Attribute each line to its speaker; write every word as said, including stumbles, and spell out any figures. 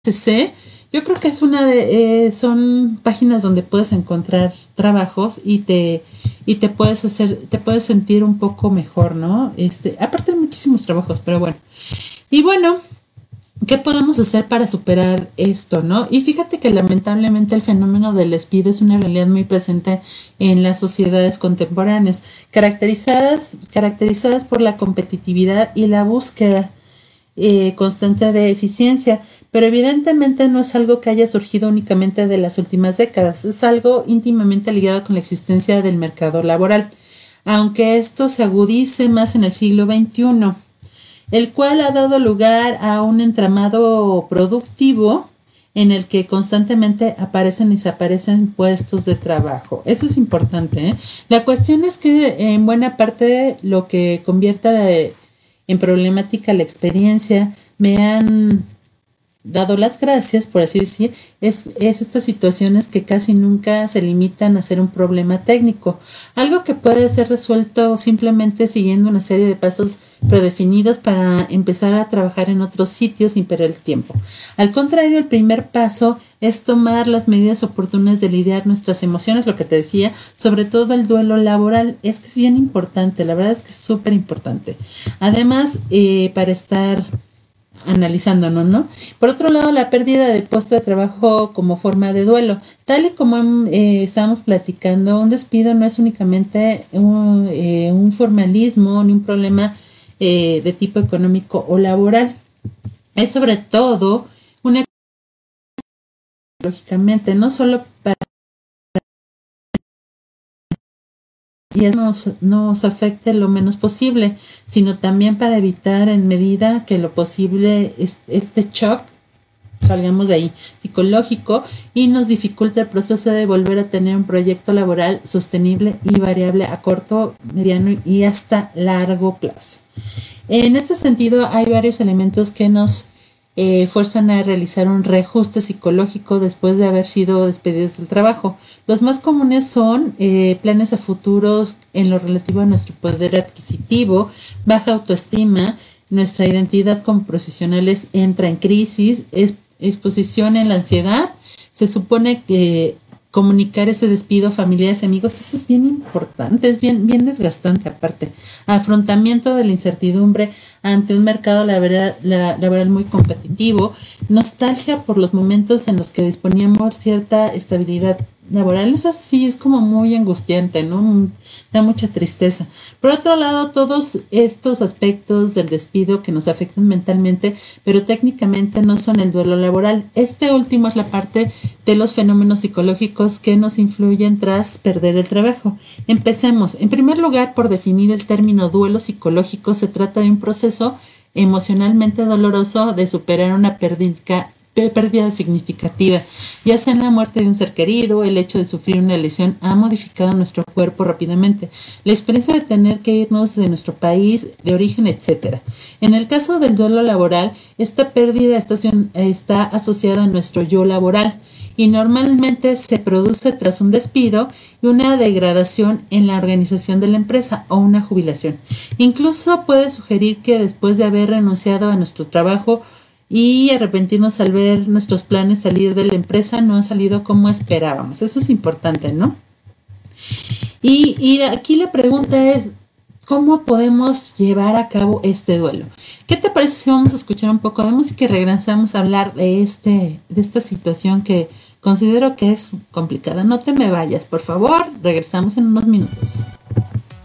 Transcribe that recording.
Speaker 1: C, yo creo que es una de, eh, son páginas donde puedes encontrar trabajos y te, y te puedes hacer, te puedes sentir un poco mejor, ¿no? Este, aparte de muchísimos trabajos, pero bueno. Y bueno, ¿qué podemos hacer para superar esto, no? Y fíjate que lamentablemente el fenómeno del despido es una realidad muy presente en las sociedades contemporáneas, caracterizadas, caracterizadas por la competitividad y la búsqueda eh, constante de eficiencia. Pero evidentemente no es algo que haya surgido únicamente de las últimas décadas, es algo íntimamente ligado con la existencia del mercado laboral, aunque esto se agudice más en el siglo veintiuno, el cual ha dado lugar a un entramado productivo en el que constantemente aparecen y desaparecen puestos de trabajo. Eso es importante, ¿eh? La cuestión es que en buena parte lo que convierte en problemática la experiencia me han dado las gracias, por así decir, es, es estas situaciones que casi nunca se limitan a ser un problema técnico, algo que puede ser resuelto simplemente siguiendo una serie de pasos predefinidos para empezar a trabajar en otros sitios sin perder el tiempo. Al contrario, el primer paso es tomar las medidas oportunas de lidiar nuestras emociones, lo que te decía, sobre todo el duelo laboral, es que es bien importante, la verdad es que es súper importante. Además, eh, para estar analizándonos, ¿no? Por otro lado, la pérdida de puesto de trabajo como forma de duelo. Tal y como eh, estábamos platicando, un despido no es únicamente un, eh, un formalismo ni un problema eh, de tipo económico o laboral. Es sobre todo una lógicamente, no solo para y eso nos, nos afecte lo menos posible, sino también para evitar en medida que lo posible este shock, salgamos de ahí, psicológico, y nos dificulta el proceso de volver a tener un proyecto laboral sostenible y variable a corto, mediano y hasta largo plazo. En este sentido, hay varios elementos que nos Eh, fuerzan a realizar un reajuste psicológico después de haber sido despedidos del trabajo. Los más comunes son eh, planes a futuros en lo relativo a nuestro poder adquisitivo, baja autoestima, nuestra identidad como profesionales entra en crisis, es, exposición en la ansiedad. Se supone que comunicar ese despido a familiares y amigos, eso es bien importante, es bien, bien desgastante aparte. Afrontamiento de la incertidumbre ante un mercado laboral, la, laboral muy competitivo, nostalgia por los momentos en los que disponíamos cierta estabilidad laboral, eso sí es como muy angustiante, ¿no? Da mucha tristeza. Por otro lado, todos estos aspectos del despido que nos afectan mentalmente, pero técnicamente no son el duelo laboral. Este último es la parte de los fenómenos psicológicos que nos influyen tras perder el trabajo. Empecemos. En primer lugar, por definir el término duelo psicológico, se trata de un proceso emocionalmente doloroso de superar una pérdida pérdida significativa, ya sea en la muerte de un ser querido, el hecho de sufrir una lesión ha modificado nuestro cuerpo rápidamente, la experiencia de tener que irnos de nuestro país de origen, etcétera. En el caso del duelo laboral, esta pérdida está, está asociada a nuestro yo laboral y normalmente se produce tras un despido y una degradación en la organización de la empresa o una jubilación. Incluso puede sugerir que después de haber renunciado a nuestro trabajo y arrepentirnos al ver nuestros planes salir de la empresa no han salido como esperábamos. Eso es importante, ¿no? Y, y aquí la pregunta es, ¿cómo podemos llevar a cabo este duelo? ¿Qué te parece si vamos a escuchar un poco de música y regresamos a hablar de, este, de esta situación que considero que es complicada? No te me vayas, por favor. Regresamos en unos minutos.